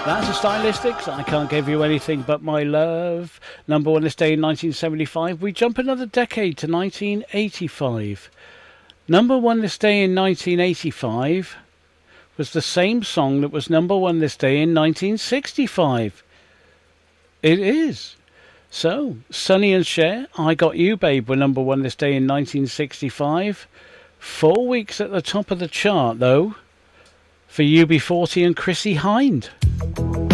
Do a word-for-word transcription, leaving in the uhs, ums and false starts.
That's a Stylistics. I Can't Give You Anything But My Love. Number one this day in nineteen seventy-five. We jump another decade to nineteen eighty-five. Number one this day in nineteen eighty-five was the same song that was number one this day in nineteen sixty-five. It is. So, Sonny and Cher, I Got You Babe, were number one this day in nineteen sixty-five. Four weeks at the top of the chart, though, for U B forty and Chrissie Hynde.